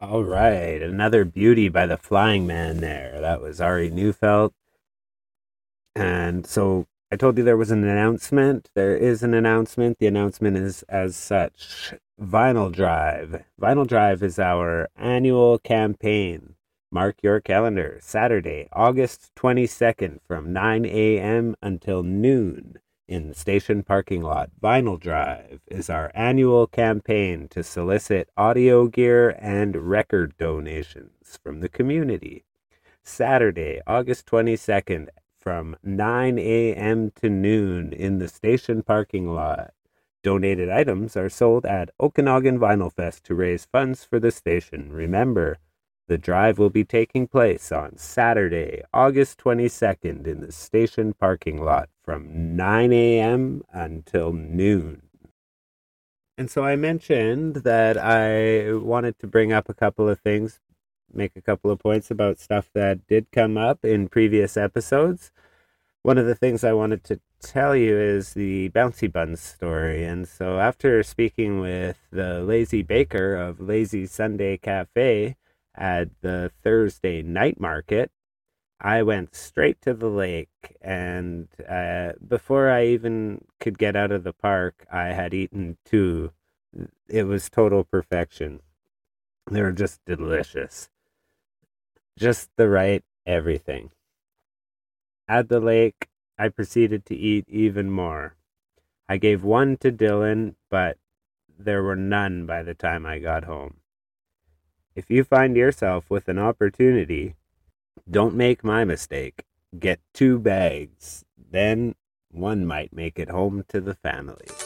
All right, another beauty by the Flying Man there. That was Ari Neufeld. And so I told you there was an announcement. There is an announcement. The announcement is as such. Vinyl Drive. Vinyl Drive is our annual campaign. Mark your calendar. Saturday, August 22nd from 9 a.m. until noon in the station parking lot. Vinyl Drive is our annual campaign to solicit audio gear and record donations from the community. Saturday, August 22nd from 9 a.m. to noon in the station parking lot. Donated items are sold at Okanagan Vinyl Fest to raise funds for the station. Remember, the drive will be taking place on Saturday, August 22nd in the station parking lot from 9 a.m. until noon. And so I mentioned that I wanted to bring up a couple of things, make a couple of points about stuff that did come up in previous episodes. One of the things I wanted to tell you is the Bouncy Buns story. And so after speaking with the Lazy Baker of Lazy Sunday Cafe at the Thursday night market, I went straight to the lake. And before I even could get out of the park, I had eaten two. It was total perfection. They were just delicious. Just the right everything. At the lake, I proceeded to eat even more. I gave one to Dylan, but there were none by the time I got home. If you find yourself with an opportunity, don't make my mistake. Get two bags. Then one might make it home to the family.